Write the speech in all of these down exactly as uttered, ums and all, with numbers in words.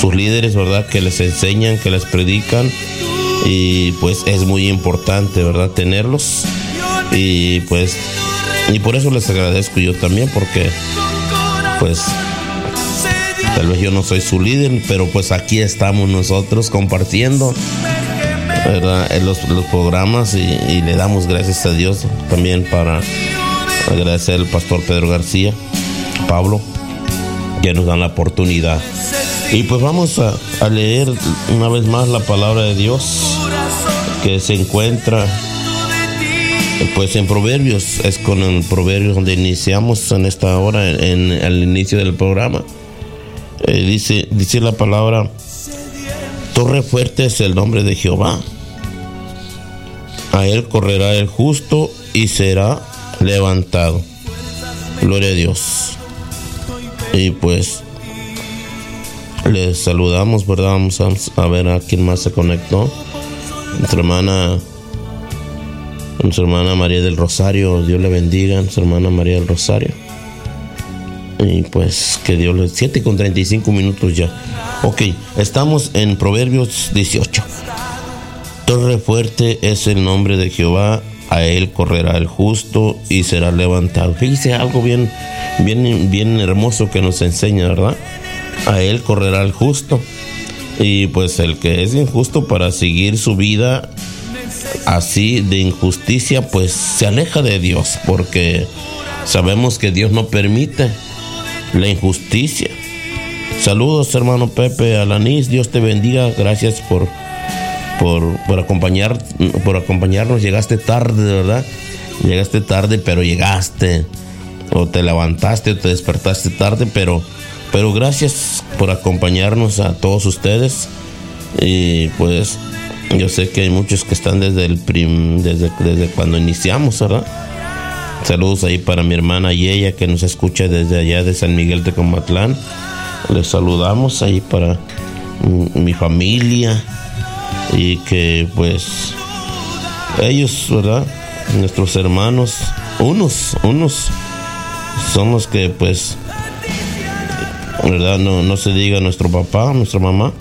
sus líderes, ¿verdad? Que les enseñan, que les predican. Y pues es muy importante, ¿verdad? Tenerlos. Y pues, y por eso les agradezco yo también, porque pues tal vez yo no soy su líder, pero pues aquí estamos nosotros compartiendo, ¿verdad? En los, los programas, y, y le damos gracias a Dios también, para agradecer al pastor Pedro García, Pablo, que nos dan la oportunidad. Y pues vamos a, a leer una vez más la palabra de Dios, que se encuentra pues en Proverbios. Es con el Proverbios donde iniciamos en esta hora, en, en al inicio del programa. Eh, dice, dice la palabra: torre fuerte es el nombre de Jehová, a él correrá el justo y será levantado. Gloria a Dios. Y pues les saludamos, ¿verdad? Vamos a, a ver a quién más se conectó. Nuestra hermana, nuestra hermana María del Rosario, Dios le bendiga, nuestra hermana María del Rosario. Y pues que Dios le... siete con treinta y cinco minutos ya. Ok, estamos en Proverbios dieciocho. Torre fuerte es el nombre de Jehová, a él correrá el justo y será levantado. Fíjese algo bien, bien, bien hermoso que nos enseña, ¿verdad? A él correrá el justo. Y pues el que es injusto, para seguir su vida así de injusticia, pues se aleja de Dios, porque sabemos que Dios no permite la injusticia. Saludos, hermano Pepe Alanis, Dios te bendiga, gracias por por, por acompañar por acompañarnos. Llegaste tarde, ¿verdad? Llegaste tarde, pero llegaste. O te levantaste o te despertaste tarde, pero pero gracias por acompañarnos a todos ustedes. Y pues yo sé que hay muchos que están desde el prim, desde, desde cuando iniciamos, ¿verdad? Saludos ahí para mi hermana Yeya, que nos escucha desde allá de San Miguel de Comatlán. Les saludamos ahí para mi familia, y que pues ellos, ¿verdad? Nuestros hermanos, unos, unos son los que pues, ¿verdad? No, no se diga nuestro papá, nuestra mamá,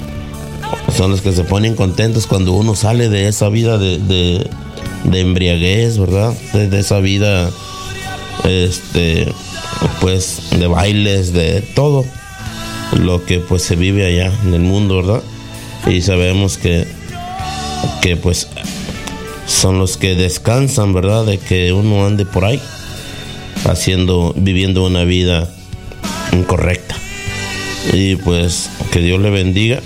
son los que se ponen contentos cuando uno sale de esa vida de, de, de embriaguez, ¿verdad? De, de esa vida, este, pues, de bailes, de todo lo que pues se vive allá en el mundo, ¿verdad? Y sabemos que, que pues son los que descansan, ¿verdad? De que uno ande por ahí haciendo, viviendo una vida incorrecta. Y pues que Dios le bendiga.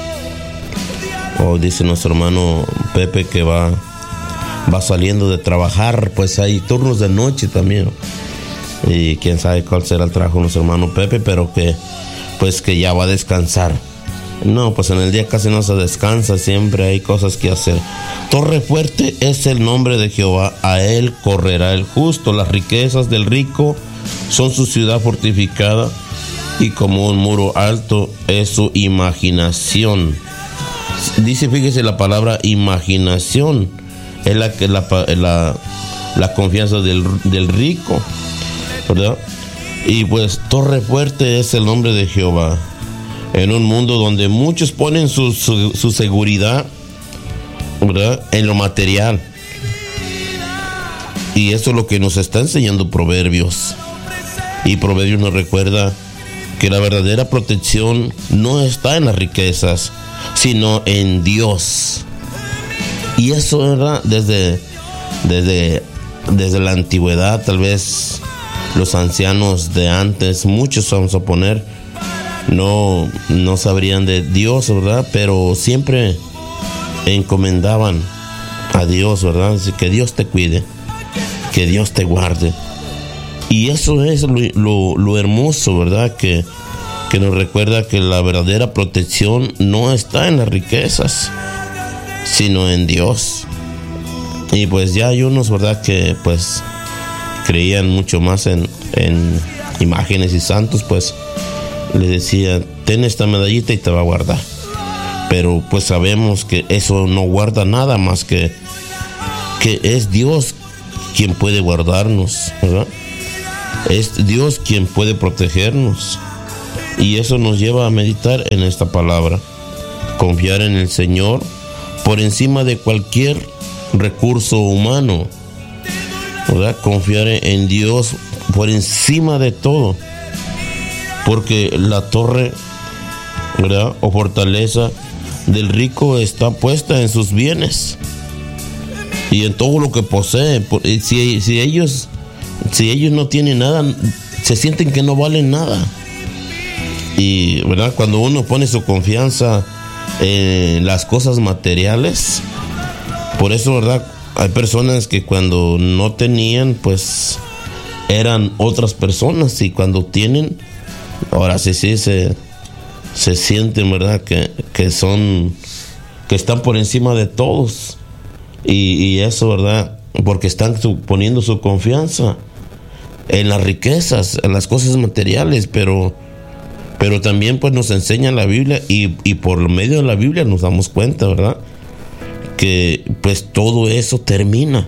O dice nuestro hermano Pepe que va, va saliendo de trabajar, pues hay turnos de noche también. Y quién sabe cuál será el trabajo de nuestro hermano Pepe, pero que pues que ya va a descansar. No, pues en el día casi no se descansa, siempre hay cosas que hacer. Torre fuerte es el nombre de Jehová, a él correrá el justo. Las riquezas del rico son su ciudad fortificada, y como un muro alto es su imaginación. Dice, fíjese, la palabra imaginación es la que la, la, la confianza del, del rico, ¿verdad? Y pues torre fuerte es el nombre de Jehová. En un mundo donde muchos ponen su, su, su seguridad, ¿verdad?, en lo material. Y eso es lo que nos está enseñando Proverbios. Y Proverbios nos recuerda que la verdadera protección no está en las riquezas, sino en Dios. Y eso, ¿verdad?, desde, desde, desde la antigüedad, tal vez los ancianos de antes, muchos vamos a poner, no, no sabrían de Dios, ¿verdad? Pero siempre encomendaban a Dios, ¿verdad? Así que Dios te cuide, que Dios te guarde. Y eso es lo, lo, lo hermoso, ¿verdad? Que, que nos recuerda que la verdadera protección no está en las riquezas, sino en Dios. Y pues ya hay unos, ¿verdad?, que pues creían mucho más en, en imágenes y santos, pues les decía, ten esta medallita y te va a guardar. Pero pues sabemos que eso no guarda nada más que que es Dios quien puede guardarnos, ¿verdad? Es Dios quien puede protegernos. Y eso nos lleva a meditar en esta palabra. Confiar en el Señor por encima de cualquier recurso humano, ¿verdad? Confiar en Dios por encima de todo, porque la torre, ¿verdad?, o fortaleza del rico está puesta en sus bienes y en todo lo que posee. Si, si ellos si ellos no tienen nada, se sienten que no valen nada. Y, ¿verdad?, cuando uno pone su confianza en las cosas materiales, por eso, ¿verdad?, hay personas que cuando no tenían, pues eran otras personas, y cuando tienen, ahora sí sí se, se sienten, ¿verdad?, que, que son, que están por encima de todos. Y, y eso, ¿verdad?, porque están su, poniendo su confianza en las riquezas, en las cosas materiales, pero pero también pues nos enseña la Biblia, y, y por medio de la Biblia nos damos cuenta, ¿verdad?, que pues todo eso termina.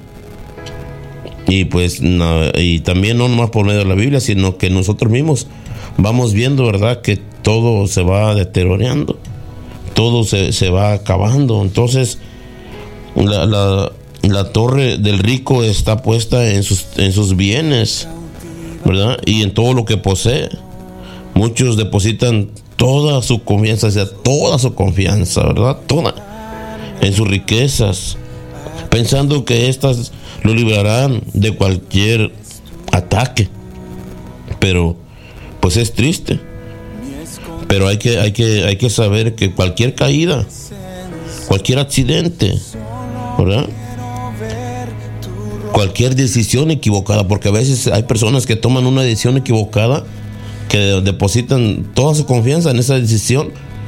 Y pues no, y también no nomás por medio de la Biblia, sino que nosotros mismos vamos viendo, ¿verdad?, que todo se va deteriorando, todo se, se va acabando. Entonces la, la, la torre del rico está puesta en sus, en sus bienes, ¿verdad?, y en todo lo que posee. Muchos depositan toda su confianza, o sea, toda su confianza, ¿verdad?, toda, en sus riquezas, pensando que éstas lo librarán de cualquier ataque. Pero pues es triste. Pero hay que, hay que, hay que saber que cualquier caída, cualquier accidente, ¿verdad?, cualquier decisión equivocada, porque a veces hay personas que toman una decisión equivocada, que depositan toda su confianza en esa decisión,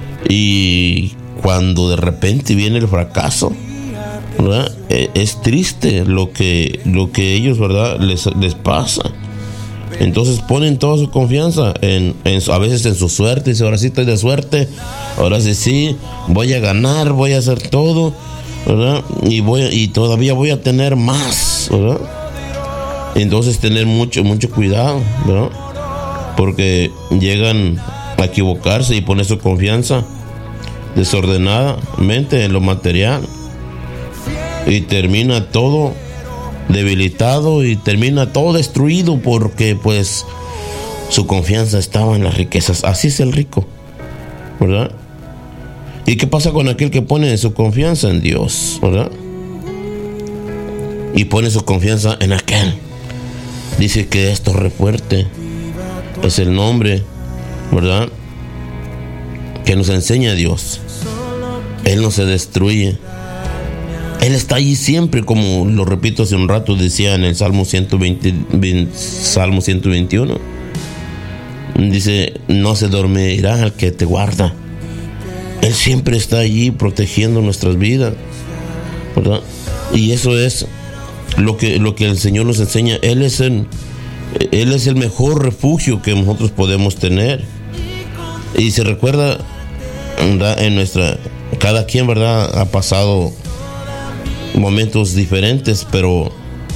y cuando de repente viene el fracaso, ¿verdad?, es triste lo que, lo que ellos, ¿verdad?, les, les pasa. Entonces ponen toda su confianza en, en, a veces en su suerte. Dice, ahora sí estoy de suerte, ahora sí sí, voy a ganar, voy a hacer todo, ¿verdad?, y, voy, y todavía voy a tener más, ¿verdad? Entonces tener mucho, mucho cuidado, ¿verdad?, porque llegan a equivocarse y poner su confianza desordenadamente en lo material, y termina todo debilitado y termina todo destruido, porque pues su confianza estaba en las riquezas. Así es el rico, ¿verdad? ¿Y qué pasa con aquel que pone su confianza en Dios, ¿verdad?, y pone su confianza en aquel? Dice que es torre fuerte, es el nombre, ¿verdad?, que nos enseña Dios. Él no se destruye, Él está allí siempre, como lo repito hace un rato, decía en el Salmo ciento veinte, Salmo ciento veintiuno, dice, no se dormirá el que te guarda. Él siempre está allí protegiendo nuestras vidas, ¿verdad? Y eso es lo que, lo que el Señor nos enseña. Él es el Él es el mejor refugio que nosotros podemos tener. Y se recuerda, ¿verdad?, en nuestra, cada quien, ¿verdad?, ha pasado momentos diferentes, pero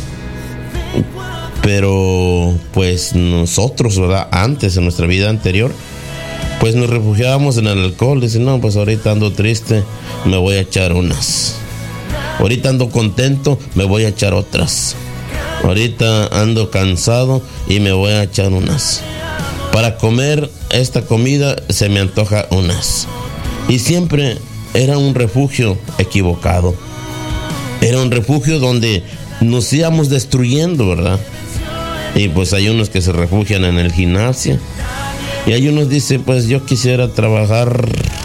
pero pues nosotros, ¿verdad?, antes, en nuestra vida anterior, pues nos refugiábamos en el alcohol. Dicen, no, pues ahorita ando triste, me voy a echar unas. Ahorita ando contento, me voy a echar otras. Ahorita ando cansado y me voy a echar unas. Para comer esta comida se me antoja unas. Y siempre era un refugio equivocado. Era un refugio donde nos íbamos destruyendo, ¿verdad? Y pues hay unos que se refugian en el gimnasio. Y hay unos que dicen, pues yo quisiera trabajar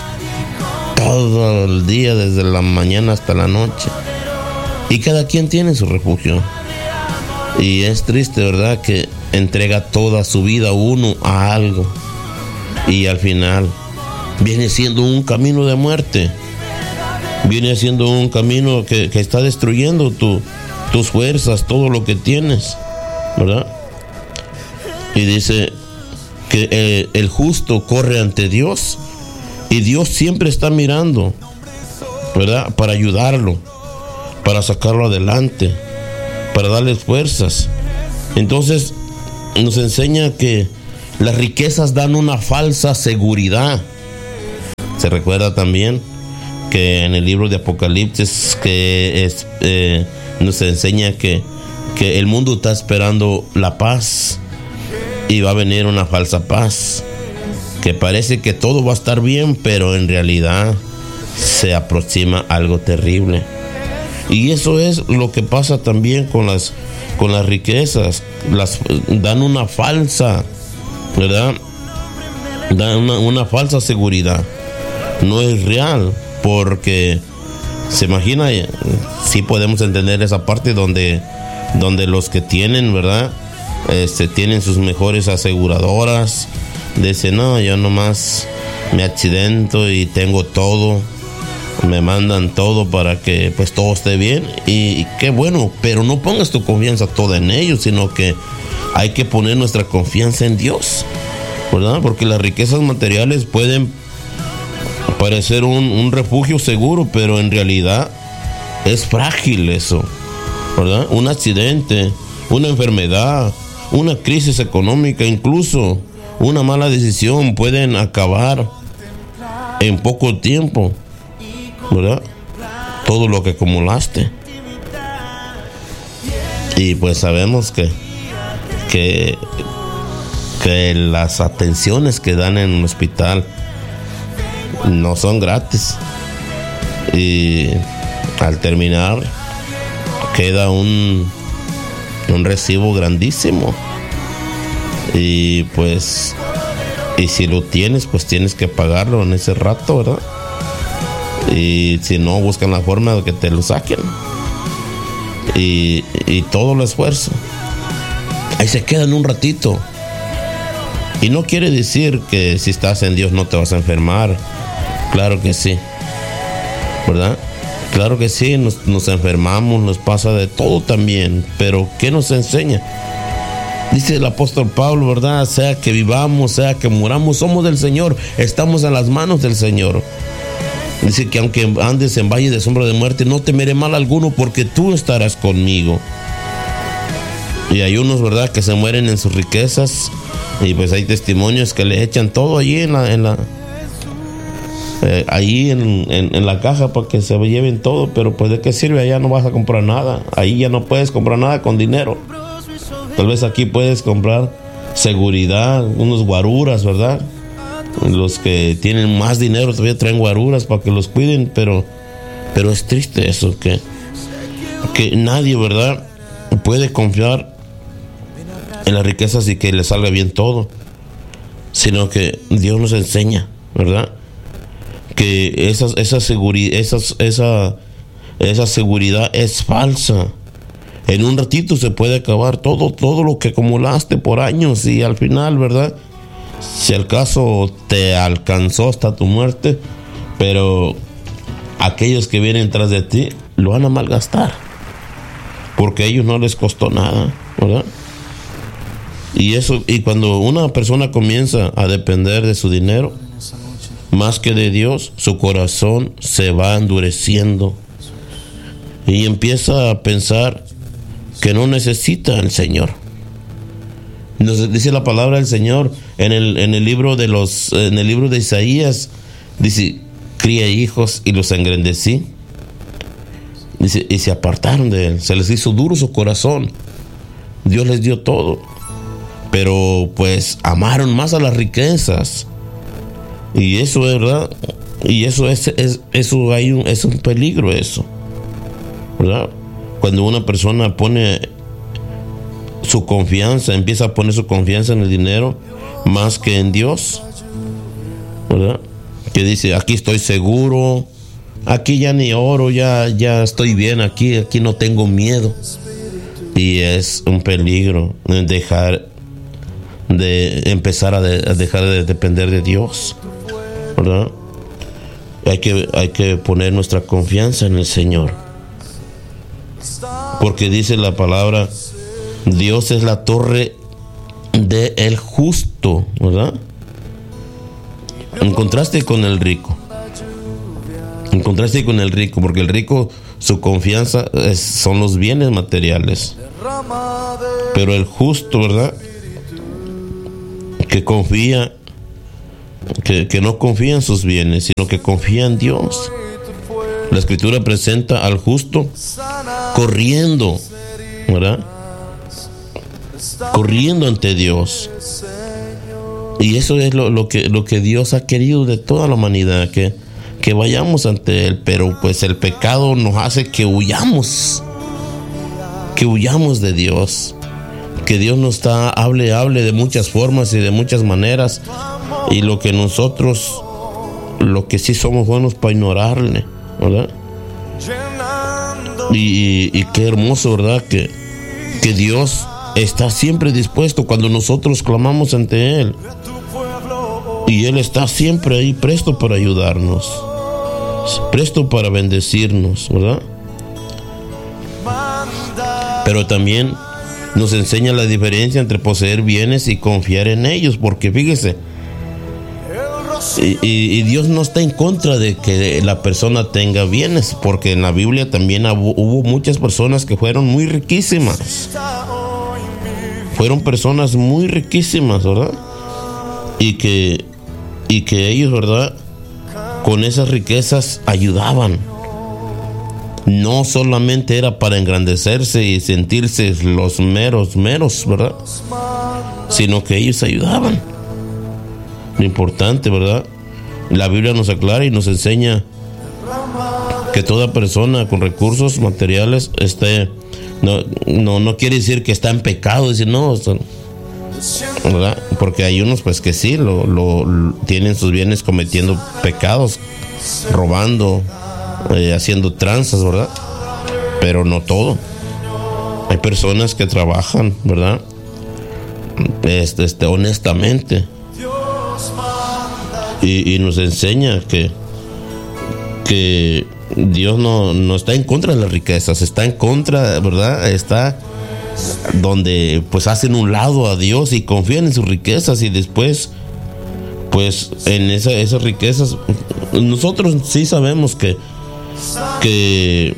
todo el día, desde la mañana hasta la noche. Y cada quien tiene su refugio. Y es triste, ¿verdad?, que entrega toda su vida uno a algo, y al final viene siendo un camino de muerte. Viene siendo un camino que, que está destruyendo tu, tus fuerzas, todo lo que tienes, ¿verdad? Y dice que el, el justo corre ante Dios, y Dios siempre está mirando, ¿verdad?, para ayudarlo, para sacarlo adelante, para darle fuerzas. Entonces nos enseña que Las riquezas dan una falsa seguridad. Se recuerda también que en el libro de Apocalipsis que es, eh, nos enseña que, que el mundo está esperando la paz y va a venir una falsa paz, que parece que todo va a estar bien, pero en realidad se aproxima algo terrible. Y eso es lo que pasa también con las, con las riquezas. Las dan una falsa, ¿verdad? Dan una, una falsa seguridad. No es real, porque se imagina, sí podemos entender esa parte donde, donde los que tienen, ¿verdad? Este, tienen sus mejores aseguradoras. Dicen, no, yo nomás me accidento y tengo todo. Me mandan todo para que pues todo esté bien. Y, y qué bueno, pero no pongas tu confianza toda en ellos, sino que hay que poner nuestra confianza en Dios, ¿verdad? Porque las riquezas materiales pueden parecer un, un refugio seguro, pero en realidad es frágil eso, ¿verdad? Un accidente, una enfermedad, una crisis económica, incluso una mala decisión pueden acabar en poco tiempo, ¿verdad? Todo lo que acumulaste. Y pues sabemos que que, que las atenciones que dan en un hospital no son gratis. Y al terminar queda un un recibo grandísimo. Y pues y si lo tienes, pues tienes que pagarlo en ese rato, ¿verdad? Y si no, buscan la forma de que te lo saquen. Y, y todo el esfuerzo ahí se queda en un ratito. Y no quiere decir que si estás en Dios no te vas a enfermar. Claro que sí, ¿verdad? Claro que sí, nos, nos enfermamos, nos pasa de todo también. Pero ¿qué nos enseña? Dice el apóstol Pablo, ¿verdad? Sea que vivamos, sea que muramos, somos del Señor, estamos en las manos del Señor. Dice que aunque andes en valle de sombra de muerte, no temeré mal alguno, porque tú estarás conmigo. Y hay unos, ¿verdad?, que se mueren en sus riquezas, y pues hay testimonios que le echan todo allí en la, en la eh, ahí en, en, en la caja para que se lleven todo. Pero pues ¿de qué sirve? Allá no vas a comprar nada. Ahí ya no puedes comprar nada con dinero. Tal vez aquí puedes comprar seguridad, unos guaruras, ¿verdad? Los que tienen más dinero todavía traen guaruras para que los cuiden, pero pero es triste eso, que, que nadie, ¿verdad?, puede confiar en las riquezas y que le salga bien todo, sino que Dios nos enseña, ¿verdad?, que esa, esa, seguri, esas, esa, esa seguridad es falsa. En un ratito se puede acabar todo, todo lo que acumulaste por años, y al final, ¿verdad?, si al caso te alcanzó hasta tu muerte, pero aquellos que vienen tras de ti lo van a malgastar, porque a ellos no les costó nada, ¿verdad? Y eso, y cuando una persona comienza a depender de su dinero más que de Dios, su corazón se va endureciendo y empieza a pensar que no necesita al Señor. Nos dice la palabra del Señor en el, en el libro de los en el libro de Isaías, dice: cría hijos y los engrandecí. Dice, y se apartaron de él, se les hizo duro su corazón. Dios les dio todo, pero pues amaron más a las riquezas. Y eso es verdad, y eso es, es eso hay un, es un peligro, eso, ¿verdad? Cuando una persona pone su confianza, empieza a poner su confianza en el dinero más que en Dios, ¿verdad? Que dice: aquí estoy seguro, aquí ya ni oro, ya, ya estoy bien, aquí, aquí no tengo miedo. Y es un peligro dejar de empezar a, de, a dejar de depender de Dios, ¿verdad? Hay que, hay que poner nuestra confianza en el Señor, porque dice la palabra: Dios es la torre del justo, ¿verdad? En contraste con el rico. En contraste con el rico, porque el rico, su confianza es, son los bienes materiales. Pero el justo, ¿verdad?, que confía, que, que no confía en sus bienes, sino que confía en Dios. La Escritura presenta al justo corriendo, ¿verdad? Corriendo ante Dios. Y eso es lo, lo, que, lo que Dios ha querido de toda la humanidad, que, que vayamos ante Él, pero pues el pecado nos hace que huyamos, que huyamos de Dios, que Dios nos está, hable, hable de muchas formas y de muchas maneras, y lo que nosotros, lo que sí somos buenos para ignorarle, ¿verdad? Y, y, y qué hermoso, ¿verdad? Que, que Dios está siempre dispuesto cuando nosotros clamamos ante Él. Y Él está siempre ahí, presto para ayudarnos, presto para bendecirnos, ¿verdad? Pero también nos enseña la diferencia entre poseer bienes y confiar en ellos, porque fíjese, y, y, y Dios no está en contra de que la persona tenga bienes, porque en la Biblia también hubo, hubo muchas personas que fueron muy riquísimas. Fueron personas muy riquísimas, ¿verdad? Y que, y que ellos, ¿verdad?, con esas riquezas ayudaban. No solamente era para engrandecerse y sentirse los meros, meros, ¿verdad?, sino que ellos ayudaban. Lo importante, ¿verdad? La Biblia nos aclara y nos enseña que toda persona con recursos materiales esté... No, no, no quiere decir que está en pecado, decir no, ¿verdad? Porque hay unos pues que sí, lo, lo, lo tienen sus bienes cometiendo pecados, robando, eh, haciendo tranzas, ¿verdad? Pero no todo. Hay personas que trabajan, ¿verdad? Este, este, honestamente. Y, y nos enseña que, que Dios no, no está en contra de las riquezas, está en contra, ¿verdad? Está donde pues hacen un lado a Dios y confían en sus riquezas, y después pues en esa, esas riquezas nosotros sí sabemos que que,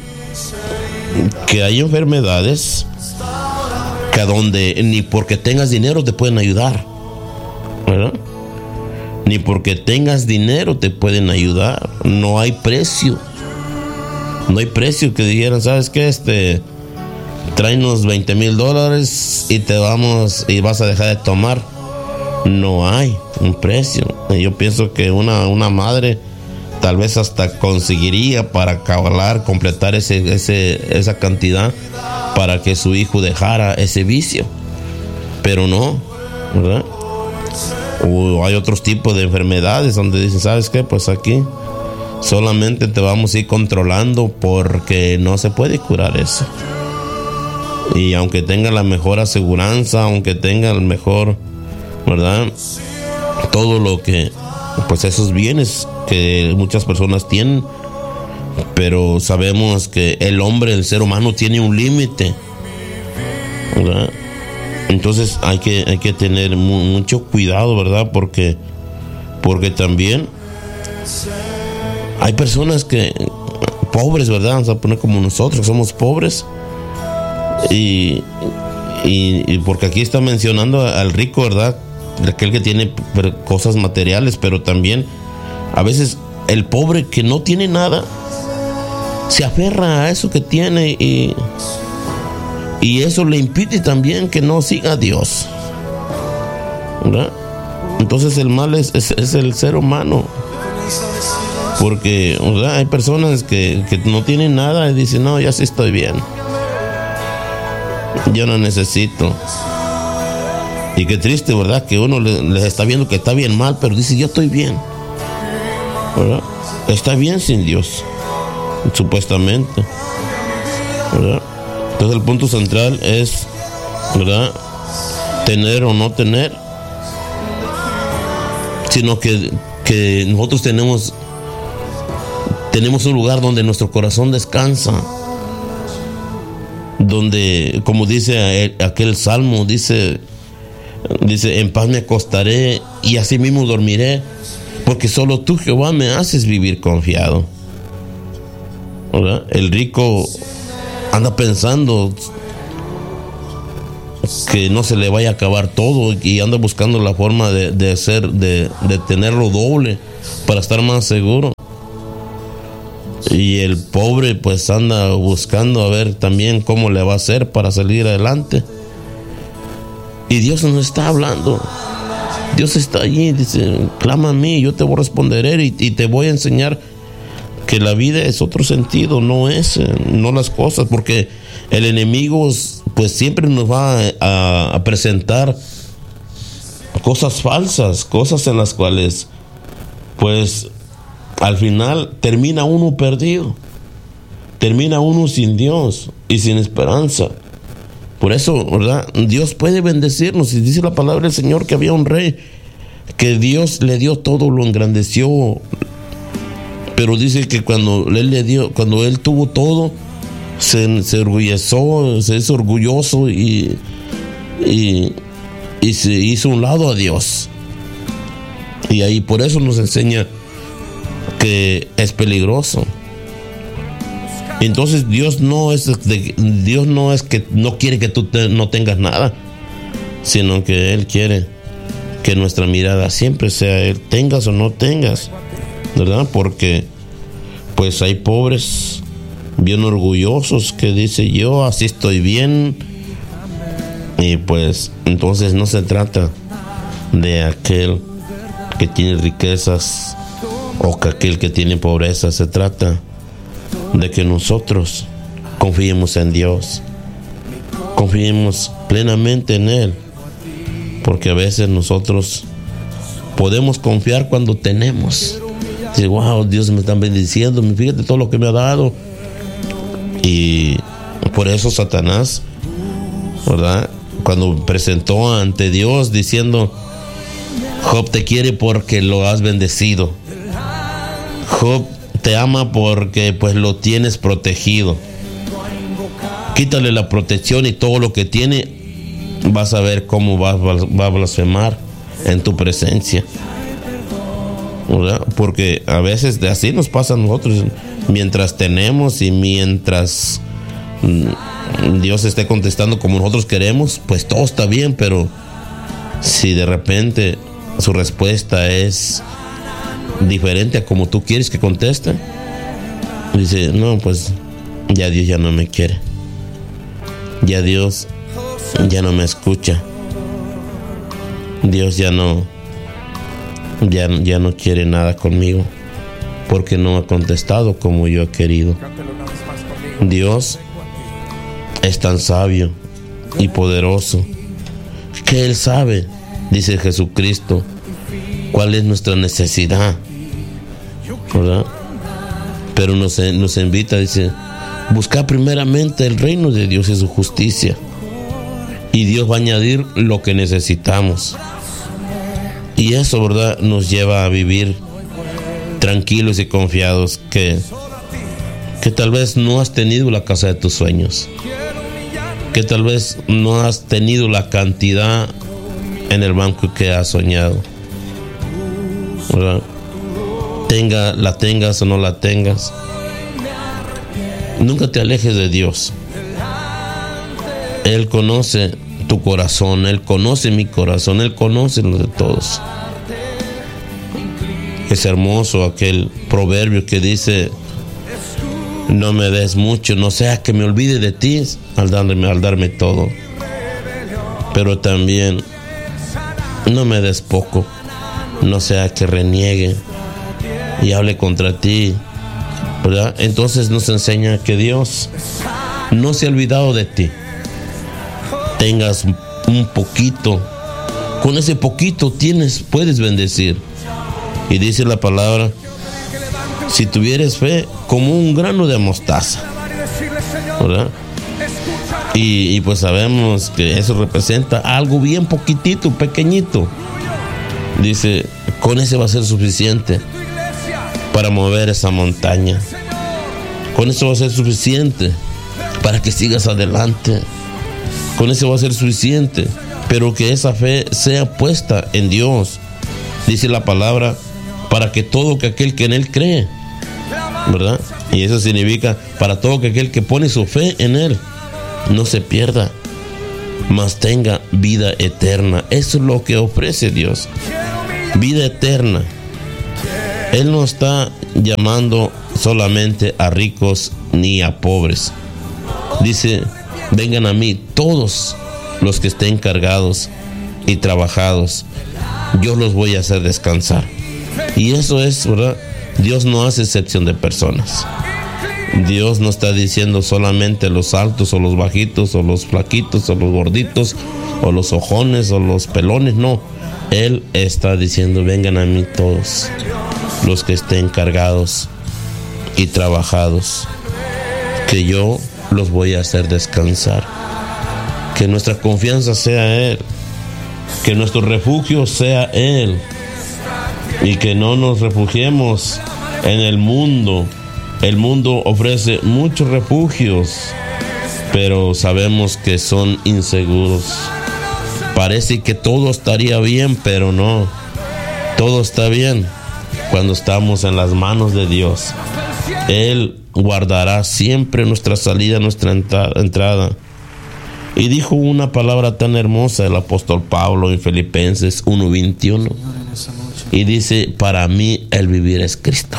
que hay enfermedades que a donde ni porque tengas dinero te pueden ayudar, ¿verdad? Ni porque tengas dinero te pueden ayudar. No hay precio. No hay precio que dijeran, ¿sabes qué? Este, tráenos veinte mil dólares y te vamos y vas a dejar de tomar. No hay un precio. Yo pienso que una, una madre tal vez hasta conseguiría para acabar, completar ese, ese, esa cantidad para que su hijo dejara ese vicio. Pero no, ¿verdad? O hay otros tipos de enfermedades donde dicen, ¿sabes qué? Pues aquí solamente te vamos a ir controlando porque no se puede curar eso. Y aunque tenga la mejor aseguranza, aunque tenga el mejor, ¿verdad?, todo lo que, pues esos bienes que muchas personas tienen, pero sabemos que el hombre, el ser humano, tiene un límite, ¿verdad? Entonces hay que, hay que tener mu- mucho cuidado, ¿verdad? Porque, porque también hay personas que, pobres, ¿verdad? Vamos a poner como nosotros, somos pobres. Y, y, y porque aquí está mencionando al rico, ¿verdad? Aquel que tiene cosas materiales, pero también a veces el pobre que no tiene nada se aferra a eso que tiene y... Y eso le impide también que no siga a Dios, ¿verdad? Entonces el mal es, es, es el ser humano. Porque, ¿verdad?, hay personas que, que no tienen nada y dicen, no, ya sí estoy bien. Yo no necesito. Y qué triste, ¿verdad?, que uno les le está viendo que está bien mal, pero dice, yo estoy bien, ¿verdad? Está bien sin Dios, supuestamente, ¿verdad? Entonces el punto central es, ¿verdad?, tener o no tener, sino que, que nosotros tenemos, tenemos un lugar donde nuestro corazón descansa, donde, como dice aquel salmo, dice, dice, en paz me acostaré y así mismo dormiré, porque solo tú, Jehová, me haces vivir confiado, ¿verdad? El rico anda pensando, que no se le vaya a acabar todo y anda buscando la forma de, de hacer, de, de tenerlo doble para estar más seguro. Y el pobre pues anda buscando a ver también cómo le va a hacer para salir adelante. Y Dios nos está hablando. Dios está allí, dice, clama a mí, yo te voy a responder y, y te voy a enseñar que la vida es otro sentido, no es, no las cosas, porque el enemigo pues siempre nos va a, a presentar cosas falsas, cosas en las cuales pues al final termina uno perdido, termina uno sin Dios y sin esperanza. Por eso, ¿verdad? Dios puede bendecirnos. Y dice la palabra del Señor que había un rey que Dios le dio todo, lo engrandeció. Pero dice que cuando él le dio, cuando él tuvo todo, se, se orgulleció, se hizo orgulloso y, y, y se hizo un lado a Dios. Y ahí por eso nos enseña que es peligroso. Entonces Dios no es de, Dios no es que no quiere que tú te, no tengas nada, sino que Él quiere que nuestra mirada siempre sea Él, tengas o no tengas, ¿verdad? Porque pues hay pobres bien orgullosos que dicen yo así estoy bien, y pues entonces no se trata de aquel que tiene riquezas o que aquel que tiene pobreza, se trata de que nosotros confiemos en Dios, confiemos plenamente en Él, porque a veces nosotros podemos confiar cuando tenemos. Dice, wow, Dios me está bendiciendo, fíjate todo lo que me ha dado. Y por eso Satanás, ¿verdad?, cuando presentó ante Dios diciendo, Job te quiere porque lo has bendecido, Job te ama porque pues lo tienes protegido. Quítale la protección y todo lo que tiene, vas a ver cómo va, va a blasfemar en tu presencia, ¿verdad? Porque a veces así nos pasa a nosotros. Mientras tenemos y mientras Dios esté contestando como nosotros queremos, pues todo está bien. Pero si de repente su respuesta es diferente a como tú quieres que conteste, dice, no, pues ya Dios ya no me quiere, ya Dios ya no me escucha, Dios ya no ya, ya no quiere nada conmigo, porque no ha contestado como yo he querido. Dios es tan sabio y poderoso que Él sabe, dice Jesucristo, cuál es nuestra necesidad, ¿verdad? Pero nos, nos invita, dice, buscar primeramente el reino de Dios y su justicia, y Dios va a añadir lo que necesitamos. Y eso, ¿verdad?, nos lleva a vivir tranquilos y confiados que, que tal vez no has tenido la casa de tus sueños, que tal vez no has tenido la cantidad en el banco que has soñado, ¿verdad? Tenga, la tengas o no la tengas, nunca te alejes de Dios. Él conoce tu corazón, Él conoce mi corazón, Él conoce lo de todos. Es hermoso aquel proverbio que dice, no me des mucho, no sea que me olvide de ti al darme, al darme todo, pero también no me des poco, no sea que reniegue y hable contra ti, ¿verdad? Entonces nos enseña que Dios no se ha olvidado de ti. Tengas un poquito, con ese poquito tienes, puedes bendecir. Y dice la palabra, si tuvieres fe como un grano de mostaza, ¿verdad? Y, y pues sabemos que eso representa algo bien poquitito, pequeñito. Dice, con ese va a ser suficiente para mover esa montaña. Con eso va a ser suficiente para que sigas adelante. Con eso va a ser suficiente, pero que esa fe sea puesta en Dios. Dice la palabra, para que todo que aquel que en Él cree, ¿verdad? Y eso significa para todo que aquel que pone su fe en Él no se pierda, mas tenga vida eterna. Eso es lo que ofrece Dios, vida eterna. Él no está llamando solamente a ricos ni a pobres. Dice: vengan a mí todos los que estén cargados y trabajados, yo los voy a hacer descansar. Y eso es, ¿verdad? Dios no hace excepción de personas. Dios no está diciendo solamente los altos o los bajitos o los flaquitos o los gorditos o los ojones o los pelones, no. Él está diciendo: vengan a mí todos los que estén cargados y trabajados, que yo los voy a hacer descansar. Que nuestra confianza sea Él, que nuestro refugio sea Él, y que no nos refugiemos en el mundo. El mundo ofrece muchos refugios, pero sabemos que son inseguros. Parece que todo estaría bien, pero no. Todo está bien cuando estamos en las manos de Dios. Él guardará siempre nuestra salida, nuestra entrada. Y dijo una palabra tan hermosa el apóstol Pablo en Filipenses uno veintiuno. Y dice: para mí el vivir es Cristo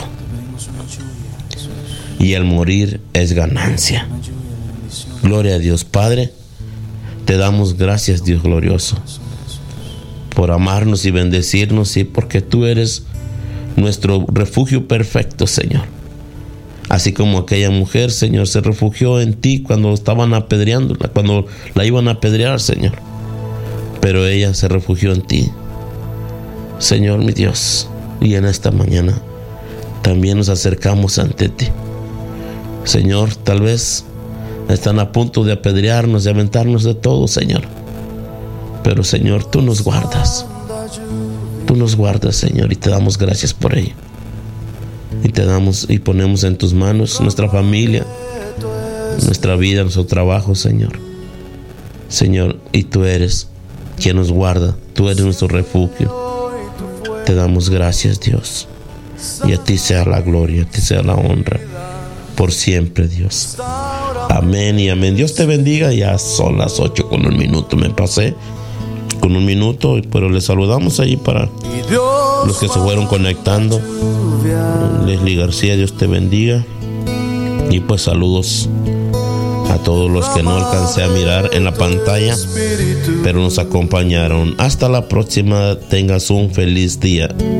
y el morir es ganancia. Gloria a Dios. Padre, te damos gracias, Dios glorioso, por amarnos y bendecirnos, y porque tú eres nuestro refugio perfecto, Señor. Así como aquella mujer, Señor, se refugió en ti cuando estaban apedreándola, cuando la iban a apedrear, Señor. Pero ella se refugió en ti, Señor mi Dios. Y en esta mañana también nos acercamos ante ti, Señor. Tal vez están a punto de apedrearnos, de aventarnos de todo, Señor. Pero, Señor, tú nos guardas. Tú nos guardas, Señor, y te damos gracias por ello. Y te damos y ponemos en tus manos nuestra familia, nuestra vida, nuestro trabajo, Señor. Señor, y tú eres quien nos guarda. Tú eres nuestro refugio. Te damos gracias, Dios. Y a ti sea la gloria, a ti sea la honra, por siempre, Dios. Amén y amén. Dios te bendiga. Ya son las ocho con un minuto. Me pasé con un minuto, pero les saludamos ahí para los que se fueron conectando. Leslie García, Dios te bendiga. Y pues saludos a todos los que no alcancé a mirar en la pantalla, pero nos acompañaron. Hasta la próxima. Tengas un feliz día.